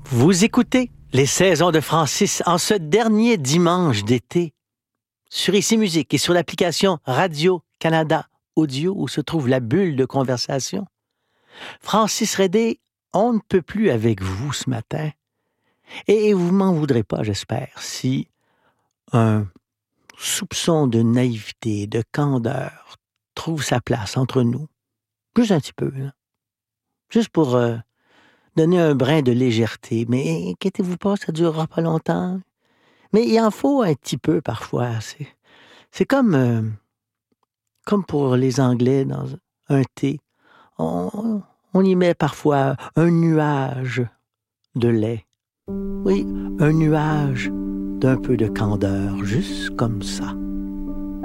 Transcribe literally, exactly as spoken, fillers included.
Vous écoutez les saisons de Francis en ce dernier dimanche d'été sur Ici Musique et sur l'application Radio-Canada Audio où se trouve la bulle de conversation. Francis Redé, on ne peut plus avec vous ce matin. Et vous m'en voudrez pas, j'espère, si un soupçon de naïveté, de candeur trouve sa place entre nous. Juste un petit peu, là. Juste pour euh, donner un brin de légèreté. Mais inquiétez-vous pas, ça durera pas longtemps. Mais il en faut un petit peu parfois. C'est, c'est comme, euh, comme pour les Anglais dans un thé. On, on y met parfois un nuage de lait. Oui, un nuage d'un peu de candeur, juste comme ça.